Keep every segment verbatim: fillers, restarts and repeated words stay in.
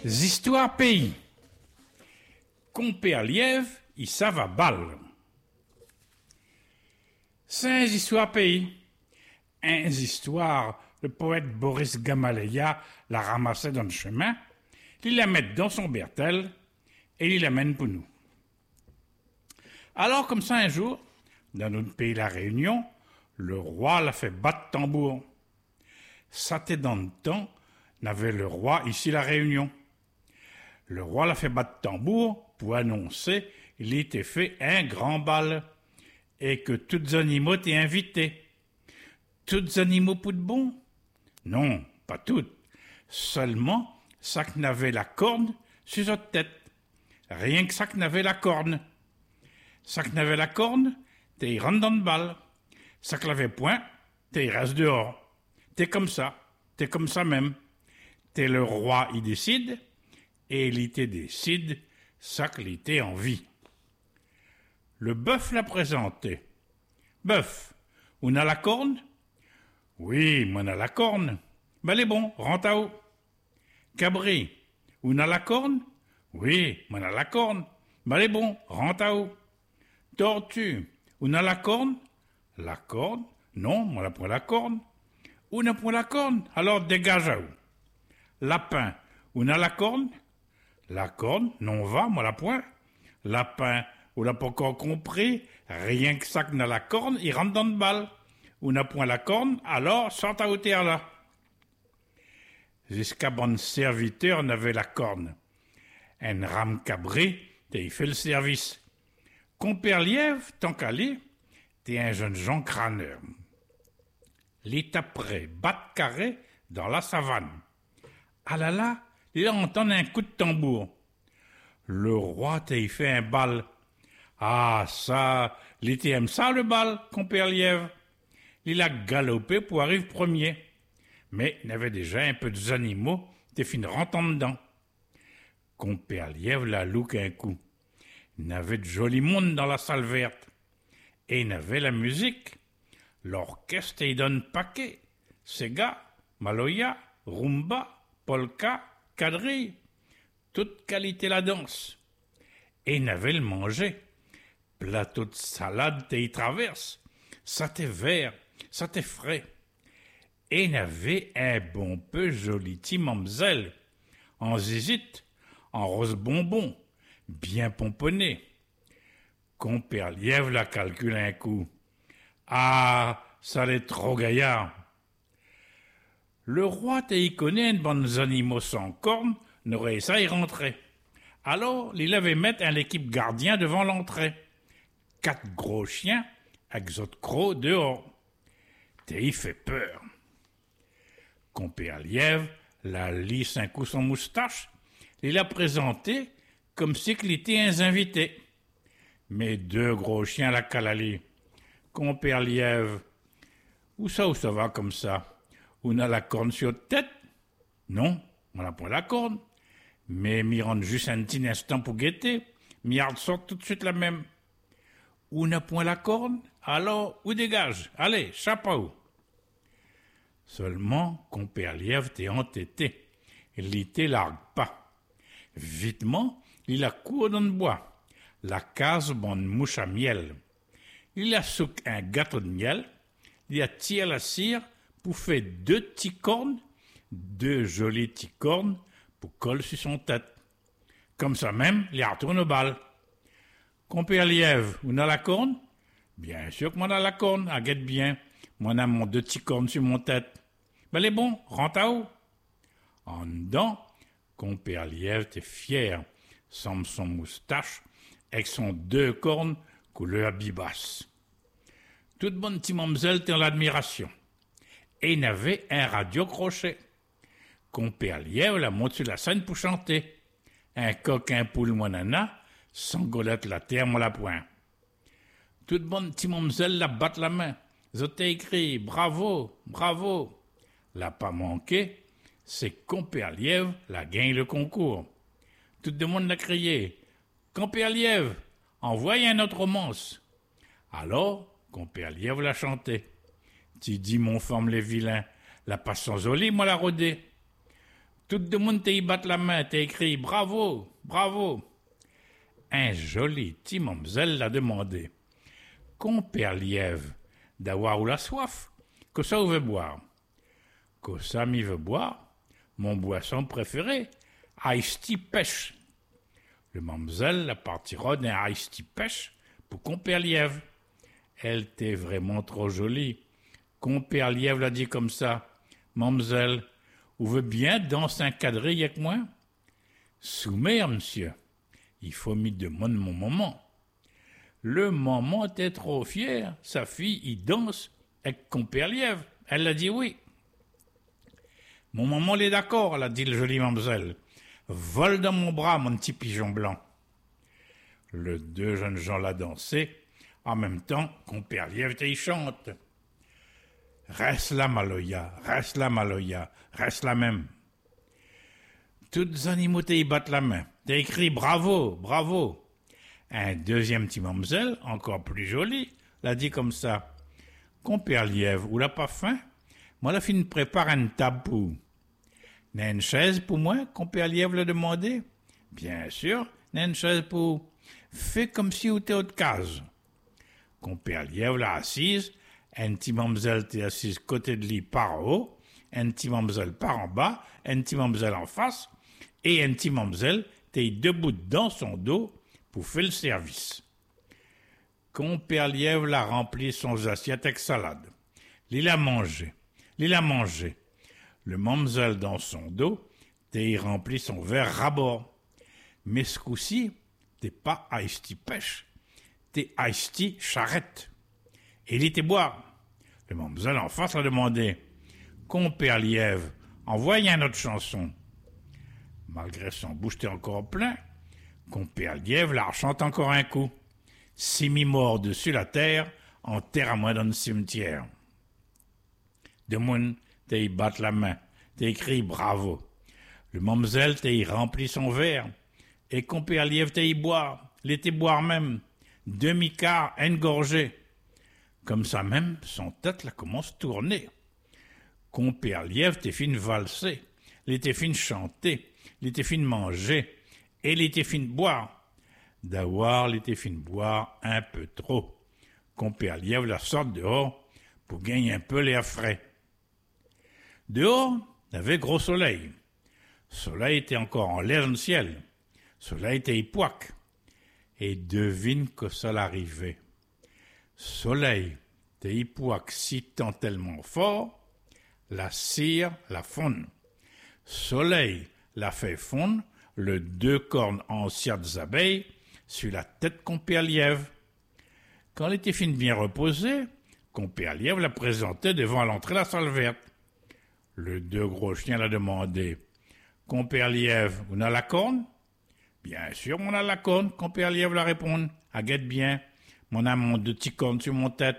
Histoires pays. Compère lièvre, il savent à balle. C'est histoires pays. Un histoire, le poète Boris Gamaleya l'a ramassé dans le chemin, il la met dans son bertel et il l'amène pour nous. Alors, comme ça, un jour, dans notre pays, la Réunion, le roi l'a fait battre tambour. Ça t'est dans le temps, n'avait le roi ici la Réunion. Le roi l'a fait battre tambour pour annoncer qu'il était fait un grand bal et que tous les animaux étaient invités. Tous les animaux pour de bon? Non, pas toutes. Seulement ça qui n'avait la corne sur sa tête. Rien que ça qui n'avait la corne. Ça qui n'avait la corne, t'es rentre dans le bal. Ça qui l'avait point, t'es reste dehors. T'es comme ça, t'es comme ça même. T'es le roi, il décide, et il te décide, ça qu'il était en vie. Le bœuf l'a présenté. Bœuf, on a la corne? Oui, on a la corne. Ben, les bon, rentre à haut. Cabri, on a la corne? Oui, on a la corne. Ben, les bon, rentre à haut. Tortue, on a la corne? La corne? Non, on n'a pas la corne. On n'a pas la corne, alors dégage à haut. Lapin, on a la corne? La corne? Non, va, moi la point. Lapin, on n'a pas encore compris, rien que ça qu'on a la corne, il rentre dans le bal. On n'a point la corne, alors sort à hauteur là. Jusqu'à bon serviteur n'avait la corne. Un rame cabré, t'es fait le service. Compère lièvre, tant qu'aller, t'es un jeune Jean crâneur. L'état près, bat carré dans la savane. Ah là là, il entend un coup de tambour. Le roi t'y fait un bal. Ah ça, l'été aime ça le bal, compère lièvre. Il a galopé pour arriver premier. Mais il avait déjà un peu des animaux, t'es fin rentrant dedans. Compère lièvre la louque un coup. Il n'avait de joli monde dans la salle verte. Et il avait la musique. L'orchestre il donne paquet. Sega, Maloya, Rumba, polka, quadrille, toute qualité la danse. Et il n'avait le manger. Plateau de salade t'y traverse. Ça t'est vert, ça t'est frais. Et il avait un bon peu joli petit mamzelle, en zizite, en rose bonbon, bien pomponné. Compère lièvre la calcule un coup. Ah, ça l'est trop gaillard. Le roi t'y connaît un bon animaux sans cornes, n'aurait ça y rentrer. Alors, il avait mettre un équipe gardien devant l'entrée. Quatre gros chiens, avec autres crocs dehors. T'y fait peur. Compère lièvre, la lisse un coup son moustache, il l'a présenté comme si qu'il était un invité. Mais deux gros chiens la calali. Compère lièvre, où ça où ça va comme ça? On a la corne sur la tête? Non, on n'a pas la corne. Mais m'y rend juste un petit instant pour guetter. M'y sort tout de suite la même. On n'a point la corne? Alors, où dégage? Allez, chapeau. Seulement, compère lièvre t'est entêté. Il était largue pas. Vitement, il a couru dans le bois. La case bonne mouche à miel. Il a souc un gâteau de miel. Il a tiré la cire pour faire deux petits cornes, deux jolis petits cornes pour coller sur son tête. Comme ça même, il retourne au bal. Compère lièvre, on a la corne? Bien sûr que moi on a la corne, à guette bien. Moi on a mon deux petits cornes sur mon tête. Ben les bons, rentre à haut. En dedans, compère lièvre t'es fier, semble son moustache, avec son deux cornes couleur bibasse. Toute bonne petite mamzelle t'es en l'admiration. Et il n'avait un radio crochet. Compère lièvre la monte sur la scène pour chanter. Un coq, un poule, mon nana, sans golette la terre, moi la poing. Toute bonne petite mamzelle la batte la main. Zoté écrit bravo, bravo. L'a pas manqué, c'est compère lièvre la gagne le concours. Tout le monde l'a crié. Compère lièvre, envoyez un autre romance. Alors, compère lièvre l'a chanté. Tu dis mon forme les vilains, la passion jolie, moi la rodée. Tout le monde t'y bat la main, t'as écrit bravo, bravo. Un joli petit mamselle l'a demandé. Compère lièvre, d'avoir ou la soif, que ça vous veut boire. Que ça m'y veut boire, mon boisson préféré, iced tea pêche. Le mamselle la partira d'un iced tea pêche pour compère lièvre. Elle t'est vraiment trop jolie. Compère lièvre l'a dit comme ça. Mamselle, vous veut bien danser un quadrille avec moi? Soumer, monsieur. Il faut m'y demander mon maman. Le maman était trop fier. Sa fille, il danse avec compère lièvre. Elle a dit oui. Mon maman l'est d'accord, elle a dit le joli mamselle. Vole dans mon bras, mon petit pigeon blanc. Les deux jeunes gens l'a dansé. En même temps, compère lièvre, il chante. Reste là, Maloya, reste là, Maloya, reste là même. Toutes les animaux y battent la main. T'as écrit bravo, bravo. Un deuxième petit mamselle, encore plus joli, l'a dit comme ça. Compère lièvre, ou l'a pas faim? Moi, la fine prépare une table pour. N'a une chaise pour moi? Compère lièvre l'a demandé. Bien sûr, n'a une chaise pour. Fais comme si vous étiez autre case. Compère lièvre l'a assise. Un petit mamselle t'est assise côté de lit par en haut, un petit mamselle par en bas, un petit mamselle en face, et un petit mamselle t'est debout dans son dos pour faire le service. Compère lièvre l'a rempli son assiette avec salade. Il a mangé, il a mangé. Le mamselle dans son dos t'est rempli son verre rabord. Mais ce coup-ci, t'es pas iced tea pêche, t'es iced tea charrette. Et il était boire. Le mamselle en face l'a demandé. Compère lièvre, envoyez une autre chanson. Malgré son bouche était encore plein, compère lièvre la chante encore un coup. Six mi-morts dessus la terre, enterre à moi dans le cimetière. De moun, t'es y battre la main, t'es écrit bravo. Le mamselle t'es y rempli son verre, et compère lièvre t'es y boire, l'été boire même, demi-quart, une gorgée. Comme ça même, son tête la commence à tourner. Compère lièvre t'es fin valser, l'été fin chanter, l'été fin manger, et l'été fin boire. D'avoir l'été fin boire un peu trop. Compère lièvre la sorte dehors pour gagner un peu l'air frais. Dehors, il y avait gros soleil. Soleil était encore en l'air dans le ciel. Soleil était époque. Et devine que ça l'arrivait. Soleil, t'es époque si tant tellement fort, la cire la fonde. Soleil la fait fondre, le deux cornes anciennes abeilles, sur la tête compère lièvre. Quand elle était fine bien reposée, compère lièvre la présentait devant l'entrée de la salle verte. Le deux gros chiens l'a demandé. Compère lièvre, on a la corne? Bien sûr, on a la corne, compère lièvre la répond. Ah, guette bien. Mon a mon deux petits cornes sur mon tête.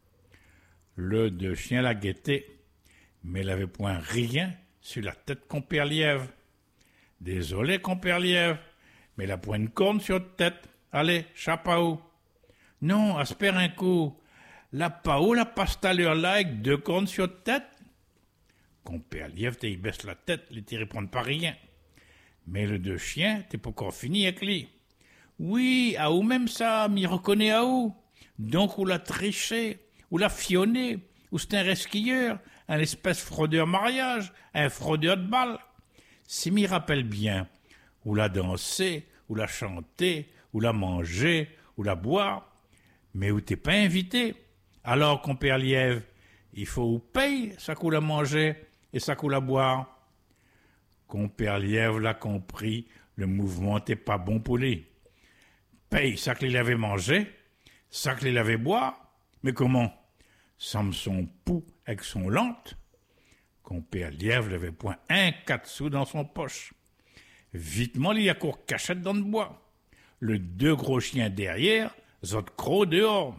Le deux chiens la guettait, mais il avait point rien sur la tête compère lièvre. Désolé, compère lièvre, mais il a point une corne sur la tête. Allez, chapeau. Non, aspère un coup. La pao la passe à l'heure là avec deux cornes sur la tête. Compère lièvre, il baisse la tête, il ne répond pas rien. Mais le deux chiens, t'es pas encore fini avec lui. Oui, à où même ça, m'y reconnaît à où? Donc, ou l'a triché, ou l'a fionné, ou c'est un resquilleur, un espèce fraudeur mariage, un fraudeur de balle. Si m'y rappelle bien, ou l'a dansé, ou l'a chanté, ou l'a mangé, ou l'a boire, mais où t'es pas invité. Alors, compère lièvre, il faut ou paye ça qu'on l'a mangé et ça qu'on l'a boire. Compère lièvre l'a compris, le mouvement n'était pas bon pour lui. Paye ça qu'il avait mangé, ça qu'il avait boire, mais comment? Sans son pouls avec son lente. Compère lièvre n'avait point un quatre sous dans son poche. Vitement, il y a court cachette dans le bois. Le deux gros chiens derrière, zot crocs dehors.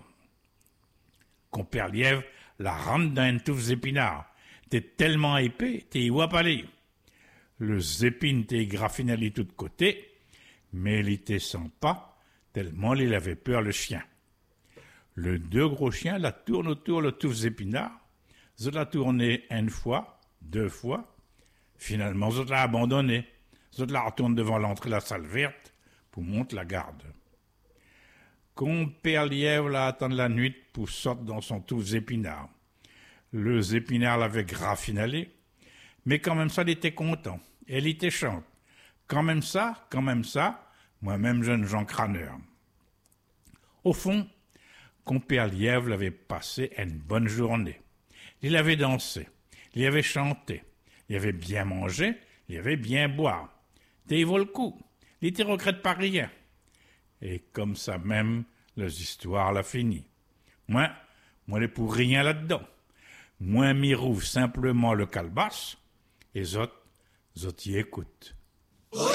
Compère lièvre la rentre dans une touffe d'épinards. T'es tellement épais, t'es y aller. Le zépine t'es graffiné de tous côtés, mais il était sans pas, tellement il avait peur le chien. Le deux gros chiens la tournent autour le touffe d'épinards. Ils la tourné une fois, deux fois. Finalement, vous l'a abandonné. Vous la retourne devant l'entrée de la salle verte pour monter la garde. Compère Lièvre la attend la nuit pour sortir dans son tout épinard. Le épinard l'avait graffinalé, mais quand même ça, il était content. Elle était chante. Quand même ça, quand même ça, moi-même jeune Jean Crâneur. Au fond, compère Lièvre l'avait passé une bonne journée. Il avait dansé, il avait chanté, il avait bien mangé, il avait bien boire. Il vaut le coup, il ne regrette pas rien. Et comme ça même, les histoires l'a fini. Moi, moi, n'est pour rien là-dedans. Moi, m'y rouvre simplement le calebasse, et les autres, les autres y écoutent.